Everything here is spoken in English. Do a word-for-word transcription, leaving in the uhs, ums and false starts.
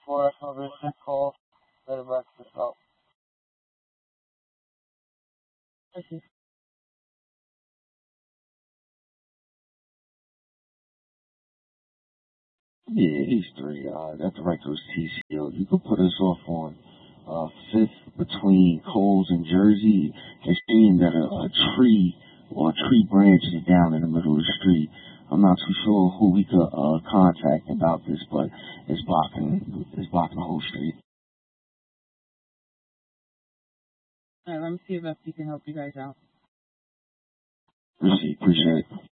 for us over the sick call. Let it rest itself. Thank you. Yeah, he's three. Uh, that's right to his T C O. You could put us off on uh, fifth between Coles and Jersey. It's seeing that a, a tree or a tree branch is down in the middle of the street. I'm not too sure who we could uh, contact about this, but it's blocking it's blocking the whole street. All right, let me see if F P can help you guys out. Appreciate, appreciate it.